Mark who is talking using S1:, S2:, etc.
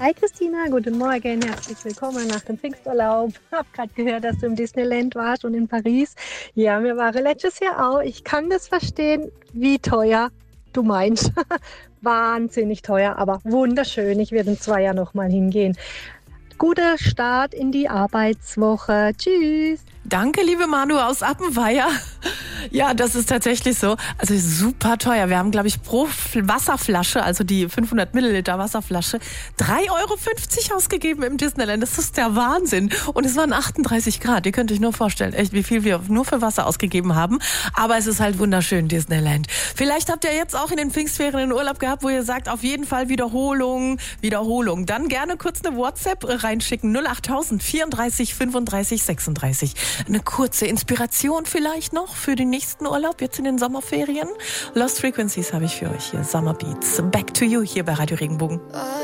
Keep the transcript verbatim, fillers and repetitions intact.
S1: Hi Christina, guten Morgen, herzlich willkommen nach dem Pfingsturlaub. Hab gerade gehört, dass du im Disneyland warst und in Paris. Ja, wir waren letztes Jahr auch. Ich kann das verstehen, wie teuer du meinst. Wahnsinnig teuer, aber wunderschön. Ich werde in zwei Jahren nochmal hingehen. Guter Start in die Arbeitswoche. Tschüss.
S2: Danke, liebe Manu aus Appenweier. Ja, das ist tatsächlich so. Also super teuer. Wir haben, glaube ich, pro Wasserflasche, also die fünfhundert Milliliter Wasserflasche, drei Euro fünfzig ausgegeben im Disneyland. Das ist der Wahnsinn. Und es waren achtunddreißig Grad. Ihr könnt euch nur vorstellen, echt, wie viel wir nur für Wasser ausgegeben haben. Aber es ist halt wunderschön, Disneyland. Vielleicht habt ihr jetzt auch in den Pfingstferien einen Urlaub gehabt, wo ihr sagt, auf jeden Fall Wiederholung, Wiederholung. Dann gerne kurz eine WhatsApp reinschicken. null achttausend vierunddreißig fünfunddreißig sechsunddreißig. Eine kurze Inspiration vielleicht noch für den nächsten Urlaub, jetzt in den Sommerferien. Lost Frequencies habe ich für euch hier. Summer Beats. Back to you hier bei Radio Regenbogen.